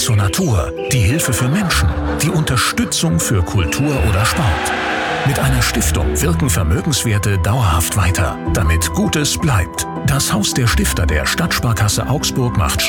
zur Natur, die Hilfe für Menschen, die Unterstützung für Kultur oder Sport. Mit einer Stiftung wirken Vermögenswerte dauerhaft weiter, damit Gutes bleibt. Das Haus der Stifter der Stadtsparkasse Augsburg macht